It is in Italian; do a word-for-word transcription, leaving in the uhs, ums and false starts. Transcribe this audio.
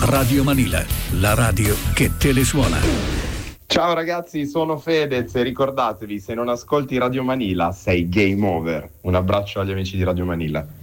Radio Manila, la radio che te le suona. Ciao ragazzi, sono Fedez e ricordatevi, se non ascolti Radio Manila sei game over. Un abbraccio agli amici di Radio Manila.